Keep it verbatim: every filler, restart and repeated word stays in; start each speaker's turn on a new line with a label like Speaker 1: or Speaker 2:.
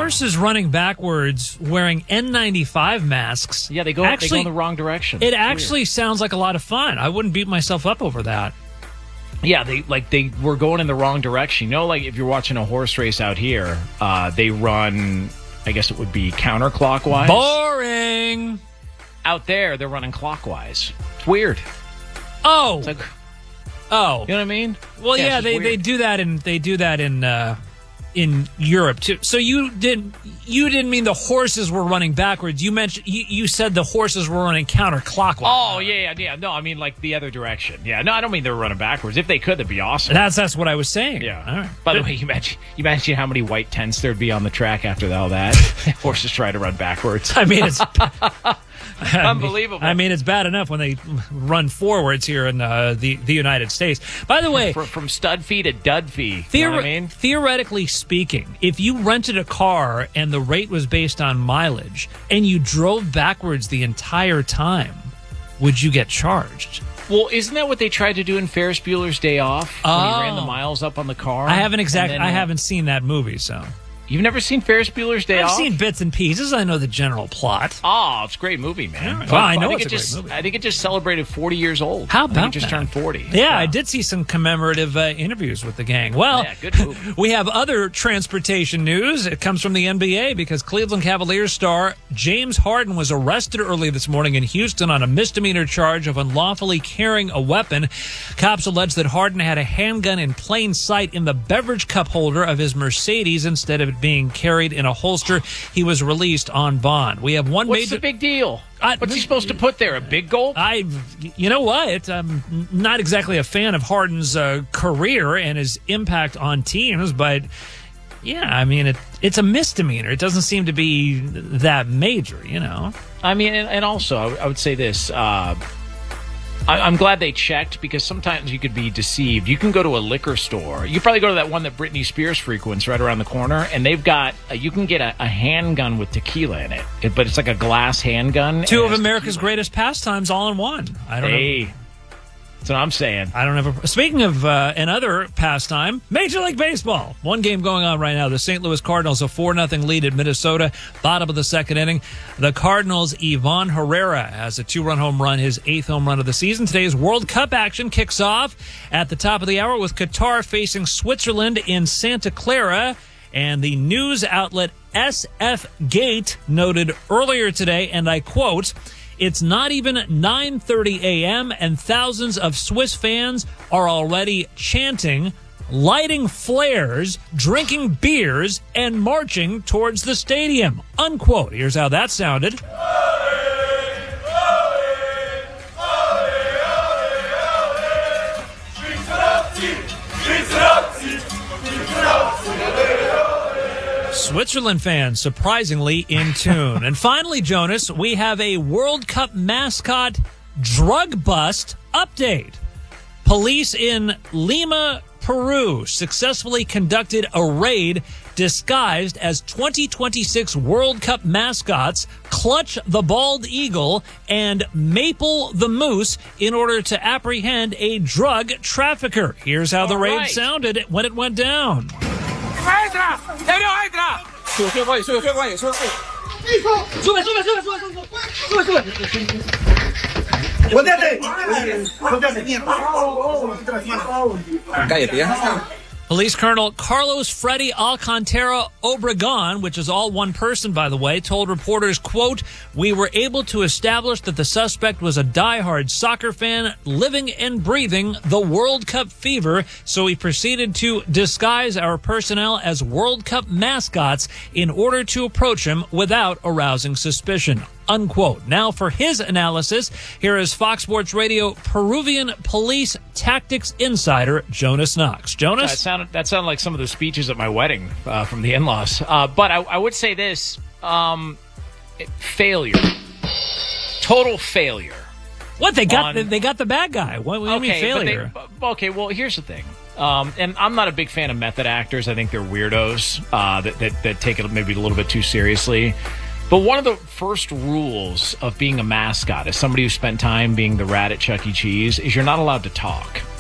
Speaker 1: horses running backwards wearing N ninety-five masks.
Speaker 2: Yeah, they go, actually, they go in the wrong direction.
Speaker 1: It actually sounds like a lot of fun. I wouldn't beat myself up over that.
Speaker 2: Yeah, they like they were going in the wrong direction. You know, like if you're watching a horse race out here, uh, they run, I guess it would be counterclockwise.
Speaker 1: Boring.
Speaker 2: Out there, they're running clockwise. It's weird.
Speaker 1: Oh.
Speaker 2: It's like,
Speaker 1: oh.
Speaker 2: You know what I mean?
Speaker 1: Well, yeah,
Speaker 2: yeah
Speaker 1: they,
Speaker 2: weird.
Speaker 1: they do that in they do that in uh, in Europe too. So you didn't you didn't mean the horses were running backwards. You mentioned you, you said the horses were running counterclockwise.
Speaker 2: Oh yeah, yeah, yeah. No, I mean like the other direction. Yeah, no, I don't mean they were running backwards. If they could, that'd be awesome.
Speaker 1: That's that's what I was saying.
Speaker 2: Yeah.
Speaker 1: All right.
Speaker 2: By the way, you imagine you imagine how many white tents there'd be on the track after all that. Horses try to run backwards.
Speaker 1: I mean, it's
Speaker 2: unbelievable.
Speaker 1: I mean, it's bad enough when they run forwards here in uh, the the United States. By the way,
Speaker 2: from, from stud fee to dud fee.
Speaker 1: Theor-
Speaker 2: you know what I mean?
Speaker 1: Theoretically speaking, if you rented a car and the rate was based on mileage and you drove backwards the entire time, would you get charged?
Speaker 2: Well, isn't that what they tried to do in Ferris Bueller's Day Off when
Speaker 1: Oh.
Speaker 2: he ran the miles up on the car?
Speaker 1: I haven't exactly.
Speaker 2: then,
Speaker 1: I
Speaker 2: uh,
Speaker 1: haven't seen that movie, so
Speaker 2: You've never seen Ferris Bueller's Day
Speaker 1: I've
Speaker 2: Off?
Speaker 1: seen bits and pieces. I know the general plot.
Speaker 2: Oh, it's a great movie, man.
Speaker 1: Well, I know
Speaker 2: think
Speaker 1: it's
Speaker 2: it
Speaker 1: a
Speaker 2: just,
Speaker 1: great movie.
Speaker 2: I think it just celebrated forty years old.
Speaker 1: How
Speaker 2: I think
Speaker 1: about
Speaker 2: it just
Speaker 1: that?
Speaker 2: turned forty.
Speaker 1: Yeah, I did see some commemorative uh, interviews with the gang. Well,
Speaker 2: Yeah, good movie.
Speaker 1: we have other transportation news. It comes from the N B A because Cleveland Cavaliers star James Harden was arrested early this morning in Houston on a misdemeanor charge of unlawfully carrying a weapon. Cops allege that Harden had a handgun in plain sight in the beverage cup holder of his Mercedes instead of it being carried in a holster. He was released on bond. We have one
Speaker 2: What's
Speaker 1: major.
Speaker 2: the big deal?
Speaker 1: I-
Speaker 2: What's he supposed to put there? A big gulp?
Speaker 1: I, you know what? I'm not exactly a fan of Harden's uh, career and his impact on teams, but yeah, I mean, it, it's a misdemeanor. It doesn't seem to be that major, you know?
Speaker 2: I mean, and, and also, I, w- I would say this. Uh, I, I'm glad they checked because sometimes you could be deceived. You can go to a liquor store. You probably go to that one that Britney Spears frequents right around the corner, and they've got, uh, you can get a, a handgun with tequila in it, it, but it's like a glass handgun.
Speaker 1: Two
Speaker 2: and
Speaker 1: of
Speaker 2: it has
Speaker 1: America's
Speaker 2: tequila.
Speaker 1: greatest pastimes all in one. I don't know.
Speaker 2: Hey, that's what I'm saying.
Speaker 1: I don't have a. Speaking of uh, another pastime, Major League Baseball. One game going on right now. The Saint Louis Cardinals a four nothing lead at Minnesota. Bottom of the second inning. The Cardinals' Ivan Herrera has a two-run home run, his eighth home run of the season. Today's World Cup action kicks off at the top of the hour with Qatar facing Switzerland in Santa Clara. And the news outlet S F Gate noted earlier today, and I quote, "It's not even nine thirty a.m. and thousands of Swiss fans are already chanting, lighting flares, drinking beers, and marching towards the stadium." Unquote. Here's how that sounded. Switzerland fans surprisingly in tune. And finally, Jonas, we have a World Cup mascot drug bust update. Police in Lima, Peru successfully conducted a raid disguised as twenty twenty-six World Cup mascots Clutch the Bald Eagle and Maple the Moose in order to apprehend a drug trafficker. Here's how the
Speaker 2: All
Speaker 1: raid
Speaker 2: right.
Speaker 1: sounded when it went down. Police Colonel Carlos Freddy Alcantara Obregon, which is all one person, by the way, told reporters, quote, "We were able to establish that the suspect was a diehard soccer fan living and breathing the World Cup fever, so we proceeded to disguise our personnel as World Cup mascots in order to approach him without arousing suspicion." Unquote. Now for his analysis, here is Fox Sports Radio Peruvian police tactics insider Jonas Knox. Jonas?
Speaker 2: That sounded, that sounded like some of the speeches at my wedding uh, from the in-laws. Uh, but I, I would say this, um, failure. Total failure.
Speaker 1: What, they got
Speaker 2: on-
Speaker 1: the, they got the bad guy. What, what do you mean
Speaker 2: but
Speaker 1: failure?
Speaker 2: they- but- okay, well, here's the thing. Um, and I'm not a big fan of method actors. I think they're weirdos uh, that, that, that take it maybe a little bit too seriously. But one of the first rules of being a mascot, as somebody who spent time being the rat at Chuck E. Cheese, is you're not allowed to talk.